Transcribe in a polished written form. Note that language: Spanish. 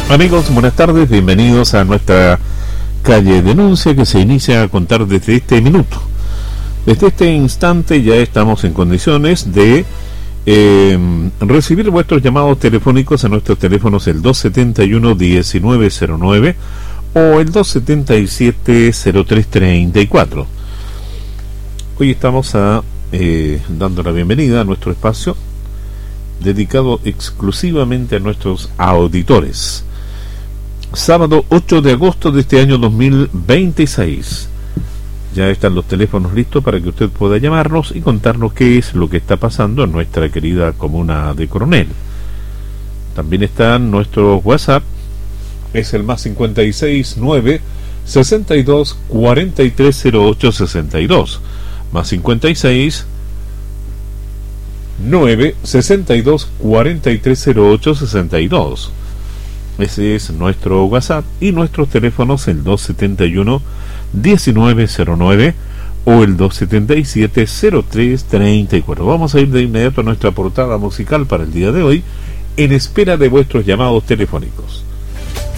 Amigos, buenas tardes, bienvenidos a nuestra calle Denuncia, que se inicia a contar desde este minuto. Desde este instante ya estamos en condiciones de recibir vuestros llamados telefónicos a nuestros teléfonos, el 271-1909 o el 277-0334. Hoy estamos dando la bienvenida a nuestro espacio dedicado exclusivamente a nuestros auditores. Sábado 8 de agosto de este año 2026. Ya están los teléfonos listos para que usted pueda llamarnos y contarnos qué es lo que está pasando en nuestra querida comuna de Coronel. También está nuestro WhatsApp, es el más 569 62 43 08 62, más 56 9 62 43 08 62. Ese es nuestro WhatsApp, y nuestros teléfonos, el 271-1909 o el 277-0334. Vamos a ir de inmediato a nuestra portada musical para el día de hoy, en espera de vuestros llamados telefónicos.